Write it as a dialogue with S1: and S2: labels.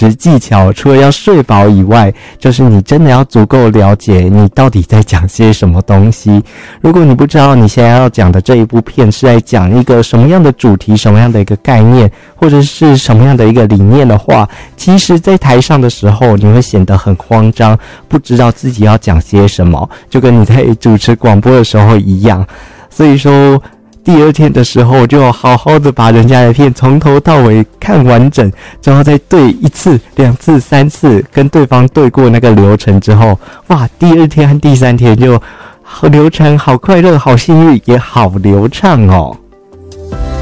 S1: 持技巧，除了要睡饱以外，就是你真的要足够了解你到底在讲些什么东西。如果你不知道你现在要讲的这一部片是在讲一个什么样的主题，什么样的一个概念，或者是什么样的一个理念的话，其实在台上的时候你会显得很慌张，不知道自己要讲些什么，就跟你在主持广播的时候一样。所以说第二天的时候就好好的把人家的片从头到尾看完整，然后再对1次、2次、3次，跟对方对过那个流程之后，哇，第二天和第3天就好流程、好快乐、好幸运，也好流畅哦。